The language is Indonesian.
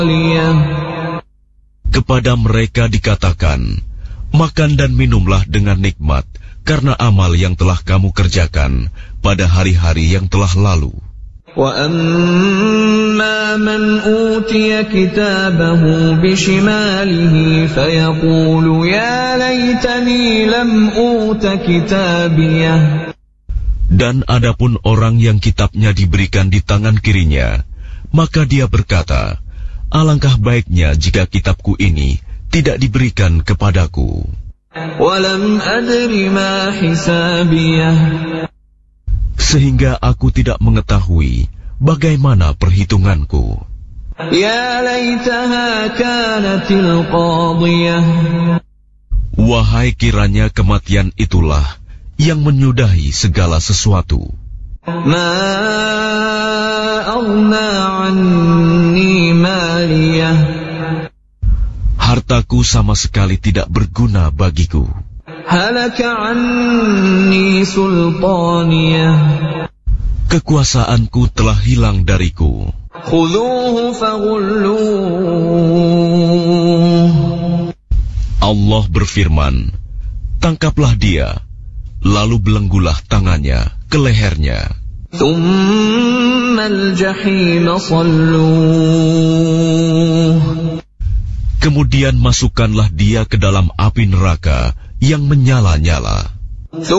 Kepada mereka dikatakan, makan dan minumlah dengan nikmat karena amal yang telah kamu kerjakan pada hari-hari yang telah lalu. وَأَمَّا مَنْ أُوتِيَ كِتَابَهُ بِشِمَالِهِ فَيَقُولُ يَا لَيْتَنِي لَمْ أُوتَ كِتَابِيَهْ. Dan adapun orang yang kitabnya diberikan di tangan kirinya, maka dia berkata, alangkah baiknya jika kitabku ini tidak diberikan kepadaku. وَلَمْ أَدْرِ مَا حِسَابِيَهْ. Sehingga aku tidak mengetahui bagaimana perhitunganku. يَا لَيْتَهَا كَانَتِ الْقَاضِيَةَ. Wahai kiranya kematian itulah yang menyudahi segala sesuatu. مَا أَغْنَى عَنِّي مَالِيَهْ. Hartaku sama sekali tidak berguna bagiku. هَلَكَ عَنِّي سُلْطَانِيَهْ. Kekuasaanku telah hilang dariku. خُذُوهُ فَغُلُّوهُ. Allah berfirman, tangkaplah dia, lalu belenggulah tangannya ke lehernya. ثُمَّ الْجَحِيمَ صَلُّوهُ. Kemudian masukkanlah dia ke dalam api neraka yang menyala-nyala.